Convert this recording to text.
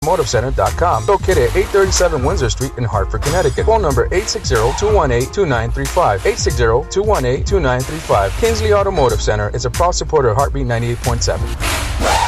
KinsleyAutomotiveCenter.com, located at 837 Windsor Street in Hartford, Connecticut. Phone number 860-218-2935. 860-218-2935. Kinsley Automotive Center is a proud supporter of Heartbeat 98.7.